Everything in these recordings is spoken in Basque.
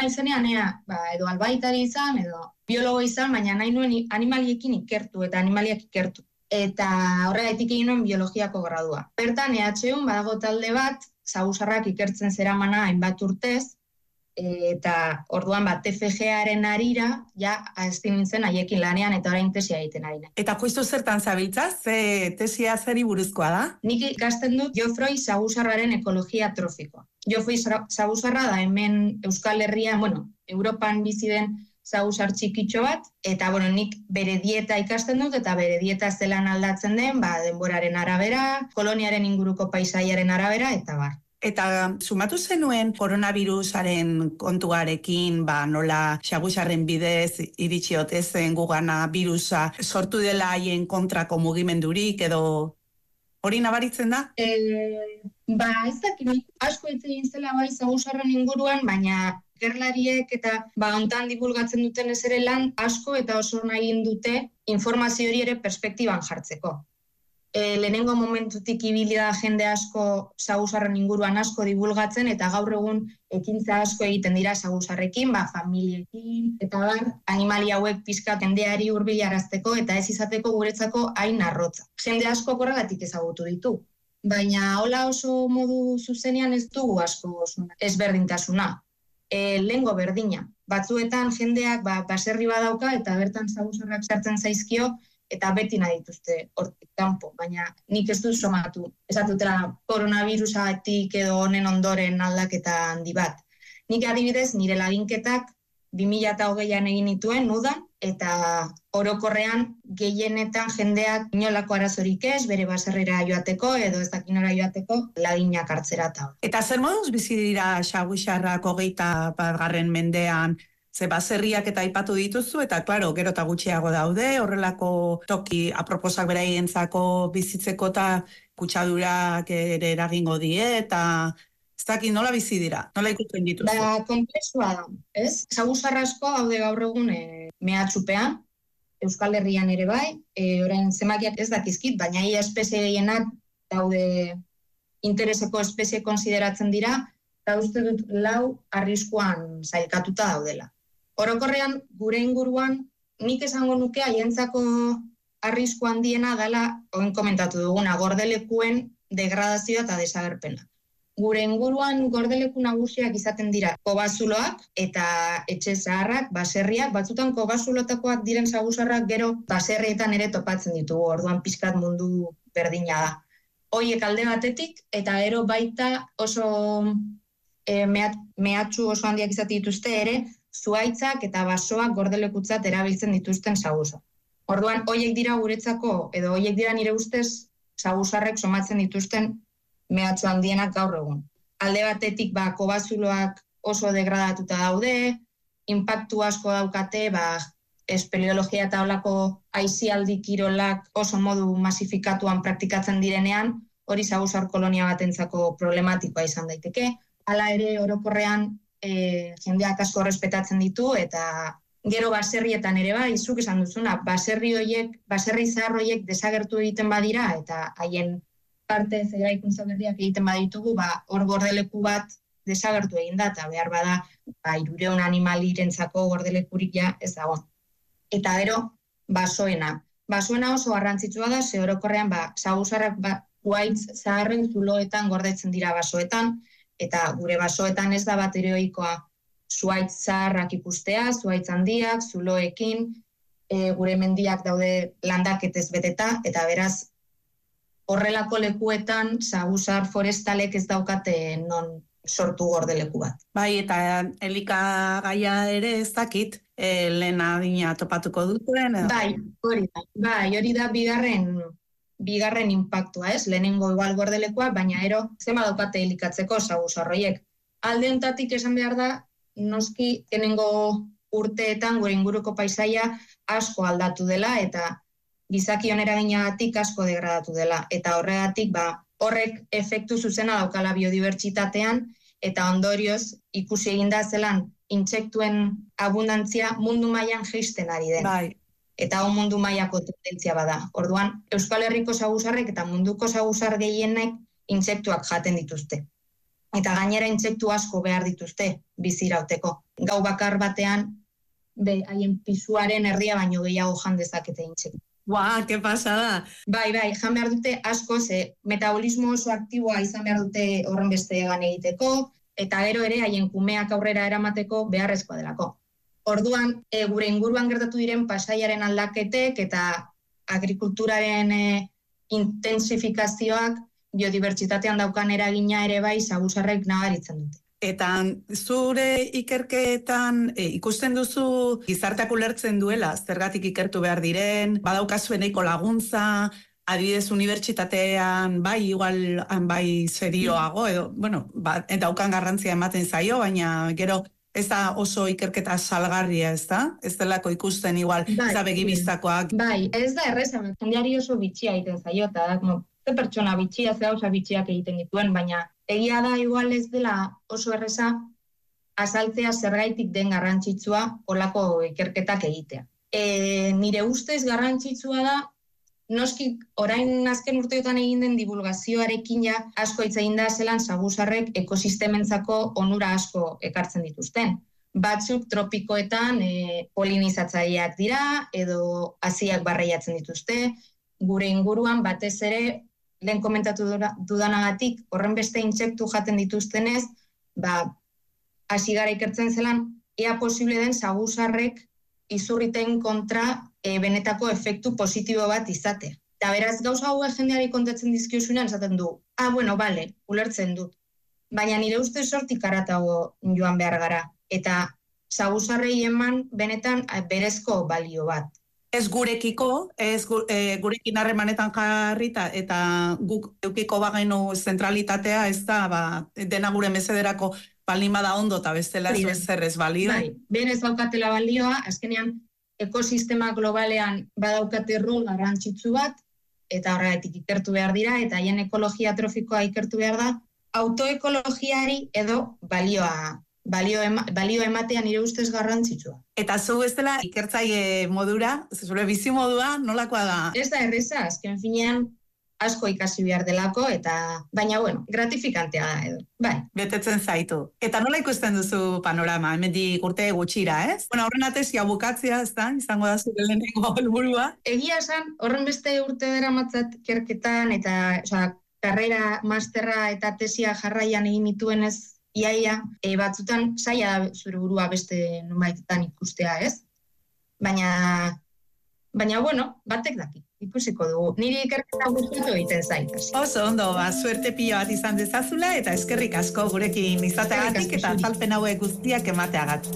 naizenean edo albaitari izan, edo biologo izan, baina nahi nuen animaliekin ikertu eta animaliak ikertu. Eta horregatik egin nuen biologiako gradua. Bertan EHUn badago talde bat, saguzarrak ikertzen zeramana hainbat urtez, eta orduan TFG-aren arira, hasti nintzen haiekin lanean eta orain tesia egiten ari. Eta justu zertan zabiltza, tesia zeri buruzkoa da? Nik ikasten dut Jofroi saguzarraren ekologia trofikoa. Jofroi saguzarra da hemen Euskal Herrian, Europan bizi den saguzar txikitxo bat, eta nik bere dieta ikasten dut, eta bere dieta zelan aldatzen den, denboraren arabera, koloniaren inguruko paisaiaren arabera, eta bar. Eta sumatu zenuen koronavirusaren kontuarekin, nola saguzarren bidez iritsi ote zen gugana virusa sortu dela haien kontrako mugimendurik, edo hori nabaritzen da? Ez dakit, asko hitz egin zela saguzarren inguruan, baina gerlariek eta hontan divulgatzen duten ez ere lan asko eta oso nahi dute informazio hori ere perspektiban jartzeko. Lehenengo momentutik ibili da jende asko saguzarren inguruan asko divulgatzen, eta gaur egun ekintza asko egiten dira saguzarrekin, familiekin, eta animali hauek pixka jendeari hurbilarazteko eta ez izateko guretzako hain arrotza. Jende asko horregatik ezagutu ditu. Baina hola oso modu zuzenean ez dugu asko ezberdintasuna. Lehengo berdina. Batzuetan jendeak baserri badauka eta bertan saguzarrak sartzen zaizkio, eta beti nahi dituzte hortik kanpo, baina nik ez dut somatu. Ez dutela koronavirusatik edo honen ondoren aldaketa handi bat. Nik adibidez nire laginketak 2020an egin nituen udan, eta orokorrean gehienetan jendeak inolako arazorik ez, bere baserrira joateko edo ez dakinora joateko laginak hartzera eta. Eta zer moduz bizi dira saguzarrak 21. mendean? Ze baserriak eta aipatu dituzu, eta klaro, gero eta gutxiago daude, horrelako toki aproposak beraientzako bizitzeko eta kutsadurak ere eragingo die, eta ez dakit nola bizi dira, nola ikusten dituzu? Komplexua da, ez? Saguzar asko daude gaur egun mehatxupean, Euskal Herrian ere bai, orain zemakiak ez dakizkit, baina ia espezie gehienak daude intereseko espezie konsideratzen dira, eta uste dut 4 arriskuan sailkatuta daudela. Orokorrean, gure inguruan, nik esango nuke haientzako arrisku handiena dela, oin komentatu duguna, gordelekuen degradazioa eta desagerpena. Gure inguruan gordeleku nagusiak izaten dira kobazuloak eta etxe zaharrak, baserriak, batzutan kobazulotakoak diren saguzarrak gero baserrietan ere topatzen ditugu, orduan pixkat mundu berdina da. Hoiek alde batetik, eta gero baita oso mehatxu oso handiak izate dituzte ere, zuhaitzak eta basoak gordelekutzat erabiltzen dituzten saguzar. Orduan, hoiek dira guretzako, edo hoiek dira nire ustez, saguzarrek somatzen dituzten mehatxu handienak gaur egun. Alde batetik, kobazuloak oso degradatuta daude, inpaktu asko daukate, espeleologia eta olako aisialdi kirolak oso modu masifikatuan praktikatzen direnean, hori saguzar kolonia batentzako problematikoa izan daiteke. Hala ere, orokorrean, jendeak asko respetatzen ditu, eta gero baserrietan ere zuk esan duzuna, baserri zahar horiek desagertu egiten badira, eta haien parte eraikuntza berriak egiten baditugu, hor gordeleku bat desagertu egin da, eta behar bada, 300 animalirentzako gordelekurik ez dago. Eta gero, basoena. Basoena oso garrantzitsua da, ze orokorrean, saguzarrak zuhaitz zaharren zuloetan gordetzen dira basoetan, eta gure basoetan ez da bat ere ohikoa zuhaitz zaharrak ikustea, zuhaitz handiak, zuloekin, gure mendiak daude landaketez beteta, eta beraz, horrelako lekuetan saguzar forestalek ez daukate non sortu gordeleku bat. Bai, eta elikagaia ere ez dakit, lehen adina topatuko dutuen? Bai, hori da bigarren inpaktua, ez? Lehenengo igual gordelekua, baina zema daukate elikatzeko saguzar horiek. Alde honetatik esan behar da, noski lehenengo urteetan gure inguruko paisaia asko aldatu dela, eta gizakion eraginagatik asko degradatu dela. Eta horregatik, horrek efektu zuzena daukala biodibertsitatean, eta ondorioz ikusi eginda zelan intsektuen abundantzia mundu mailan jaisten ari den. Bai. Eta mundu mailako tendentzia bada. Orduan, Euskal Herriko saguzarrek eta munduko saguzar gehienek intsektuak jaten dituzte. Eta gainera intsektu asko behar dituzte bizirauteko. gau bakar batean, haien pisuaren erdia baino gehiago jan dezakete intzeko. Ke pasada! Bai, jan behar dute asko, ze metabolismo oso aktiboa izan behar dute horren beste egan egiteko, eta gero ere haien kumeak aurrera eramateko beharrezkoa delako. Orduan, gure inguruan gertatu diren pasaiaren aldaketek eta agrikulturaren intensifikazioak biodibertsitatean daukan eragina ere bai saguzarrek nabaritzen dute. Eta zure ikerketan ikusten duzu gizarteak ulertzen duela, zergatik ikertu behar diren, badaukazu eneiko laguntza, adibidez unibertsitatean bai serioago, edo, daukan garrantzia ematen zaio, baina gero ez da oso ikerketa salgarria, ez da? Ez delako ikusten igual, ez da begibistakoak. Bai, ez da erreza, jendeari oso bitxia egiten zaio, eta ze pertsona bitxia, ze gauza bitxiak egiten dituen, baina egia da igual ez dela oso erreza azaltzea zergaitik den garrantzitsua olako ikerketak egitea. Nire ustez garrantzitsua da, noski orain azken urteotan egin den divulgazioarekin ja asko hitz egin da zelan saguzarrek ekosistementzako onura asko ekartzen dituzten. Batzuk tropikoetan polinizatzaileak dira edo haziak barreiatzen dituzte, gure inguruan batez ere lehen komentatu dudanagatik horren beste intsektu jaten dituztenez, hasi gara ikertzen zelan, ea posible den saguzarrek izurriten kontra benetako efektu positibo bat izatea. Eta beraz gauza hauek jendeari kontatzen dizkiozunean esaten du, ulertzen dut. Baina nire uste sortik aratago joan behar gara. Eta saguzarrei eman benetan berezko balio bat. Ez gurekiko, gurekin harremanetan jarrita, eta guk eukiko bagenu zentralitatea, ez da, dena gure mesederako baldin bada ondo, eta bestela ez zerrez balio. Bai, benez baukatela balioa, azkenean ekosistema globalean badaukate rol garrantzitsu bat, eta horregatik ikertu behar dira, eta haien ekologia trofikoa ikertu behar da, autoekologiari edo balio ematea nire ustez garrantzitsua. Eta zu ez dela ikertzaile modura, zure bizi modua, nolakoa da? Ez da erreza, azken finean asko ikasi behar delako, baina gratifikantea da edo. Bai. Betetzen zaitu. Eta nola ikusten duzu panorama, hemendik urte gutxira, ez? Horren atesia bukatzea, ez da, izango da zure lehenengo helburua. Egia esan, horren beste urte daramatzat ikerketan, eta karrera, masterra eta tesia jarraian egin nituenez, iaia, batzutan zaila da zure burua beste numaitetan ikustea, ez? Baina, batek daki, ikusiko dugu. Niri ikerketa gustatu egiten zait. Oso ondo, suerte pilo bat izan dezazula, eta eskerrik asko gurekin izateagatik, eta azalpen hauek guztiak emateagatik.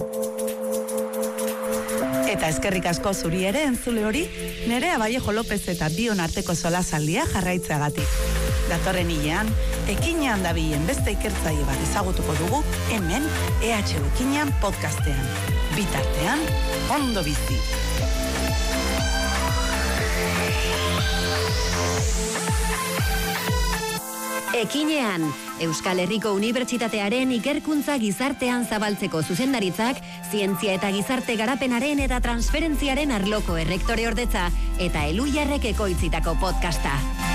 Eta eskerrik asko zuri ere entzule hori, Nerea Vallejo López eta bion arteko solasaldia jarraitzeagatik. Datorren hilean, Ekinean dabilen beste ikertzaile bat ezagutuko dugu, hemen EHU Ekinean podcastean. Bitartean, ondo bizi. Ekinean, Euskal Herriko Unibertsitatearen ikerkuntza gizartean zabaltzeko zuzendaritzak, zientzia eta gizarte garapenaren eta transferentziaren arloko errektore ordetza eta Eluiarrek ekoitzitako podcasta.